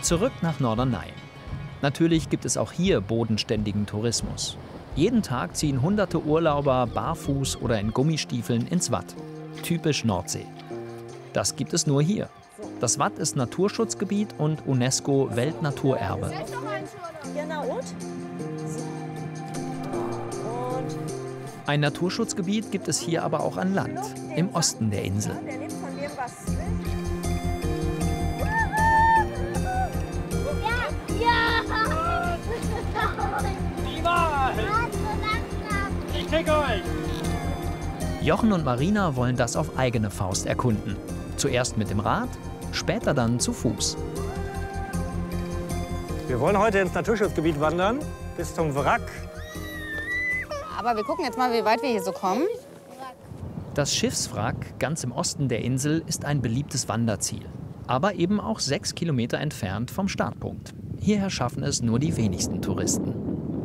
Zurück nach Norderney. Natürlich gibt es auch hier bodenständigen Tourismus. Jeden Tag ziehen hunderte Urlauber barfuß oder in Gummistiefeln ins Watt. Typisch Nordsee. Das gibt es nur hier. Das Watt ist Naturschutzgebiet und UNESCO-Weltnaturerbe. Ein Naturschutzgebiet gibt es hier aber auch an Land, im Osten der Insel. Ich krieg euch! Jochen und Marina wollen das auf eigene Faust erkunden. Zuerst mit dem Rad, später dann zu Fuß. Wir wollen heute ins Naturschutzgebiet wandern, bis zum Wrack. Aber wir gucken jetzt mal, wie weit wir hier so kommen. Das Schiffswrack ganz im Osten der Insel ist ein beliebtes Wanderziel. Aber eben auch 6 Kilometer entfernt vom Startpunkt. Hierher schaffen es nur die wenigsten Touristen.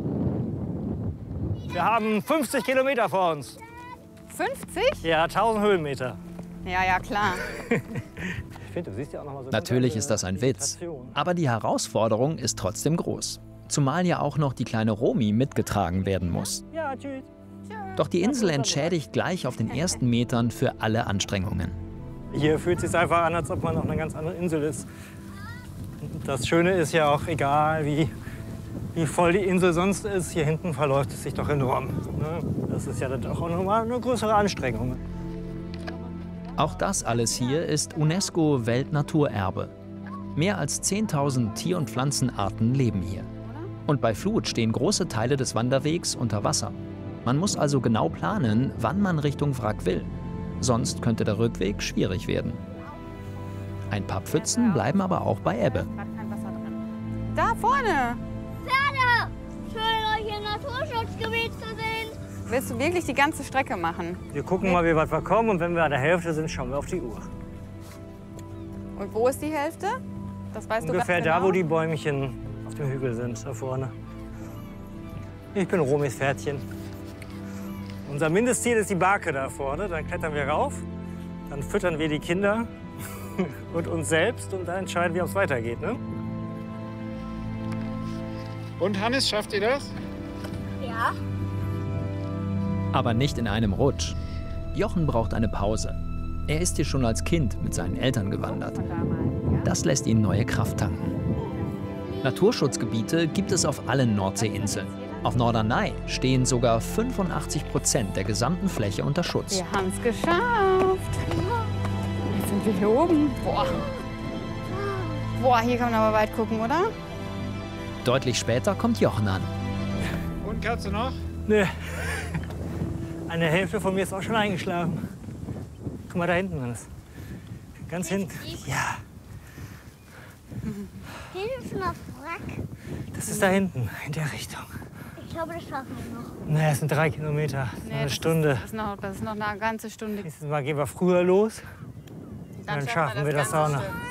Wir haben 50 Kilometer vor uns. 50? Ja, 1000 Höhenmeter. Ja, ja, klar. Ich finde, du siehst ja auch noch mal so Natürlich ist das ein Witz, aber die Herausforderung ist trotzdem groß. Zumal ja auch noch die kleine Romy mitgetragen werden muss. Ja, tschüss. Doch die Insel entschädigt gleich auf den ersten Metern für alle Anstrengungen. Hier fühlt es sich einfach an, als ob man auf einer ganz anderen Insel ist. Das Schöne ist ja auch, egal wie voll die Insel sonst ist, hier hinten verläuft es sich doch enorm. Ne? Das ist ja dann auch nochmal eine größere Anstrengung. Auch das alles hier ist UNESCO-Weltnaturerbe. Mehr als 10.000 Tier- und Pflanzenarten leben hier. Und bei Flut stehen große Teile des Wanderwegs unter Wasser. Man muss also genau planen, wann man Richtung Wrack will. Sonst könnte der Rückweg schwierig werden. Ein paar Pfützen bleiben aber auch bei Ebbe. Da vorne! Pferde! Schön, euch im Naturschutzgebiet zu sehen. Willst du wirklich die ganze Strecke machen? Wir gucken mal, wie weit wir kommen, und wenn wir an der Hälfte sind, schauen wir auf die Uhr. Und wo ist die Hälfte? Das weißt du Ungefähr ganz da, genau? wo die Bäumchen auf dem Hügel sind, da vorne. Ich bin Romys Pferdchen. Unser Mindestziel ist die Barke da vorne. Dann klettern wir rauf, dann füttern wir die Kinder und uns selbst und dann entscheiden wir, ob es weitergeht. Ne? Und Hannes, schafft ihr das? Ja. Aber nicht in einem Rutsch. Jochen braucht eine Pause. Er ist hier schon als Kind mit seinen Eltern gewandert. Das lässt ihn neue Kraft tanken. Naturschutzgebiete gibt es auf allen Nordseeinseln. Auf Norderney stehen sogar 85% der gesamten Fläche unter Schutz. Wir haben es geschafft. Jetzt sind wir hier oben. Boah. Boah, hier kann man aber weit gucken, oder? Deutlich später kommt Jochen an. Und kannst du noch? Nö. Eine Hälfte von mir ist auch schon eingeschlafen. Guck mal da hinten, Hannes. Ganz hinten. Ja, Hilfen auf Wrack. das ist da hinten, in der Richtung. Ich glaube, das schaffen wir noch. Nee, es sind 3 Kilometer, eine Stunde. Das ist noch eine ganze Stunde. Nächstes Mal gehen wir früher los. Dann schaffen wir das auch noch. Stück.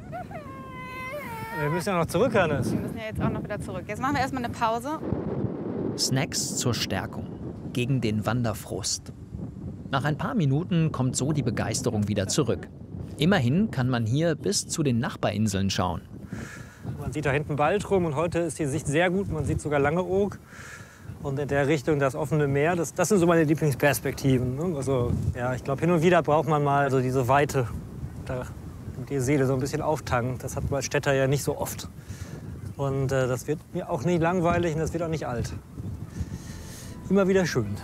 Wir müssen ja noch zurück, Hannes. Wir müssen ja jetzt auch noch wieder zurück. Jetzt machen wir erstmal eine Pause. Snacks zur Stärkung, gegen den Wanderfrust. Nach ein paar Minuten kommt so die Begeisterung wieder zurück. Immerhin kann man hier bis zu den Nachbarinseln schauen. Man sieht da hinten Baltrum und heute ist die Sicht sehr gut. Man sieht sogar Langeoog und in der Richtung das offene Meer. Das sind so meine Lieblingsperspektiven. Ne? Also, ja, ich glaube, hin und wieder braucht man mal so diese Weite, da die Seele so ein bisschen auftanken. Das hat man als Städter ja nicht so oft. Und das wird mir auch nicht langweilig und das wird auch nicht alt. Immer wieder schön.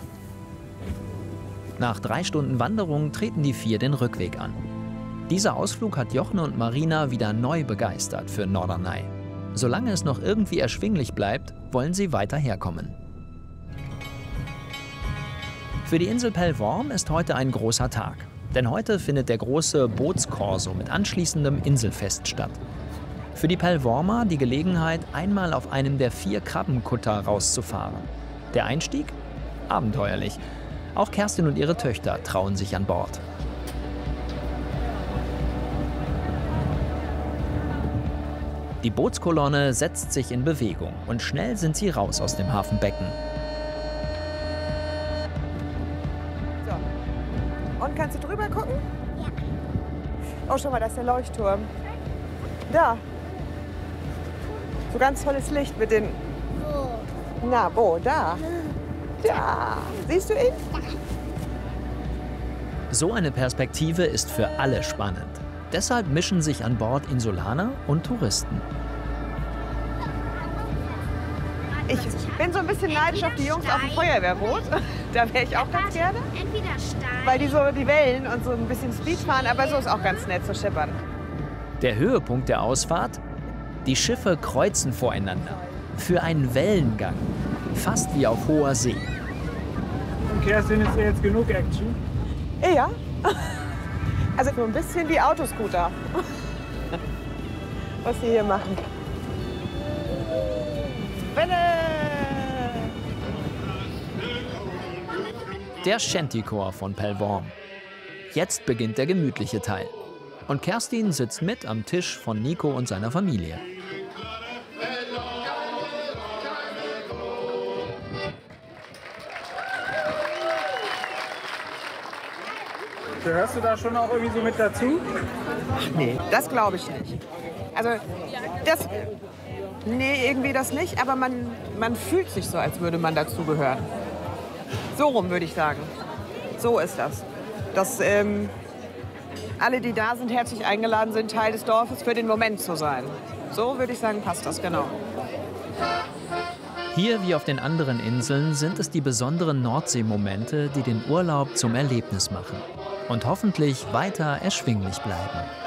Nach 3 Stunden Wanderung treten die 4 den Rückweg an. Dieser Ausflug hat Jochen und Marina wieder neu begeistert für Norderney. Solange es noch irgendwie erschwinglich bleibt, wollen sie weiter herkommen. Für die Insel Pellworm ist heute ein großer Tag. Denn heute findet der große Bootskorso mit anschließendem Inselfest statt. Für die Pellwormer die Gelegenheit, einmal auf einem der 4 Krabbenkutter rauszufahren. Der Einstieg? Abenteuerlich. Auch Kerstin und ihre Töchter trauen sich an Bord. Die Bootskolonne setzt sich in Bewegung und schnell sind sie raus aus dem Hafenbecken. So. Und kannst du drüber gucken? Ja. Oh, schau mal, da ist der Leuchtturm. Da. So ganz tolles Licht mit den... Na, wo? Da. Da. Siehst du ihn? So eine Perspektive ist für alle spannend. Deshalb mischen sich an Bord Insulaner und Touristen. Ich bin so ein bisschen neidisch auf die Jungs auf dem Feuerwehrboot. Da wäre ich auch ganz gerne. Weil die so die Wellen und so ein bisschen Speed fahren, aber so ist auch ganz nett zu schippern. Der Höhepunkt der Ausfahrt? Die Schiffe kreuzen voreinander. Für einen Wellengang. Fast wie auf hoher See. Und Kerstin, ist ja jetzt genug Action? Ja. Also so ein bisschen wie Autoscooter. Was sie hier machen. Welle! Der Shantychor von Pellworm. Jetzt beginnt der gemütliche Teil. Und Kerstin sitzt mit am Tisch von Nico und seiner Familie. Gehörst du da schon auch irgendwie so mit dazu? Nee, das glaube ich nicht. Also, das... Nee, irgendwie das nicht, aber man fühlt sich so, als würde man dazugehören. So rum würde ich sagen. So ist das. Dass alle, die da sind, herzlich eingeladen sind, Teil des Dorfes für den Moment zu sein. So würde ich sagen, passt das genau. Hier wie auf den anderen Inseln sind es die besonderen Nordseemomente, die den Urlaub zum Erlebnis machen und hoffentlich weiter erschwinglich bleiben.